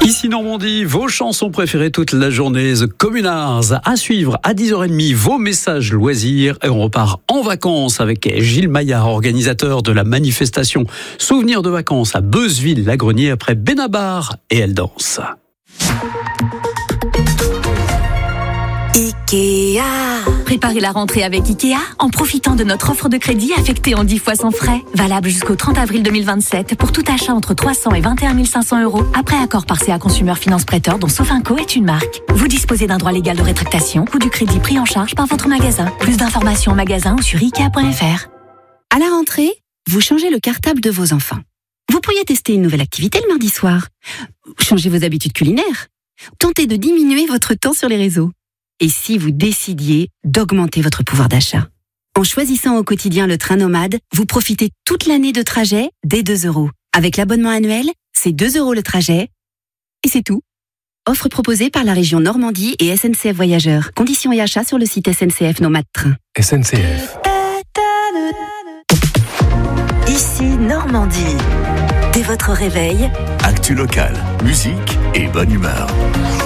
Ici Normandie, vos chansons préférées toute la journée, The Communards. À suivre à 10h30, vos messages loisirs. Et on repart en vacances avec Gilles Maillard, organisateur de la manifestation Souvenirs de vacances à Beuzeville-la-Grenier après Benabar et Elle danse. Ikea. Préparez la rentrée avec Ikea en profitant de notre offre de crédit affectée en 10 fois sans frais. Valable jusqu'au 30 avril 2027 pour tout achat entre 300 et 21 500 euros après accord par CA Consumer Finance Prêteur dont Sofinco est une marque. Vous disposez d'un droit légal de rétractation ou du crédit pris en charge par votre magasin. Plus d'informations en magasin ou sur Ikea.fr. À la rentrée, vous changez le cartable de vos enfants. Vous pourriez tester une nouvelle activité le mardi soir. Changez vos habitudes culinaires. Tentez de diminuer votre temps sur les réseaux. Et si vous décidiez d'augmenter votre pouvoir d'achat? En choisissant au quotidien le train nomade, vous profitez toute l'année de trajet dès 2 €. Avec l'abonnement annuel, c'est 2 € le trajet. Et c'est tout. Offre proposée par la région Normandie et SNCF Voyageurs. Conditions et achats sur le site SNCF Nomade Train. SNCF. Ici Normandie. Dès votre réveil, Actu local, musique et bonne humeur.